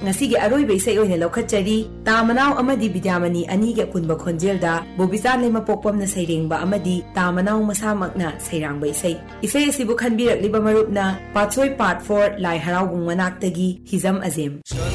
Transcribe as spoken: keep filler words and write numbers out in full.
ngasi gi aroi be sei oine lokhatchari Tamanaw amadi Bidyamani ani ge punba khonjelda Bobita lema pokpam na sairengba amadi Tamanaw masamakna sairang bai sei isei asibu khanbirak liba marupna Patsoi part four lai haraw bung manaktagi Hizam Azim